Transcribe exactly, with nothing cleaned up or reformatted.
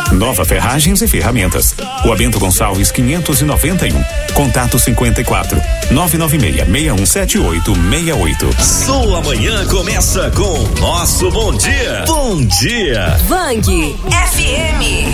Nova Ferragens e Ferramentas. Rua Bento Gonçalves quinhentos e noventa e um. Contato cinquenta e quatro, nove nove seis, seis um sete oito, seis oito. Sua manhã começa com Nosso Bom Dia. Bom dia. Vang F M.